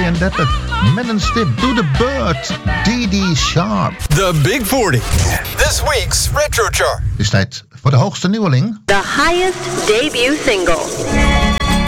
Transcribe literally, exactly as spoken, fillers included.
tweeëndertig. Met een stip Doe the Bird, D D Sharp. The Big forty. This week's Retro Chart. Het is tijd voor de hoogste nieuweling. The highest debut single.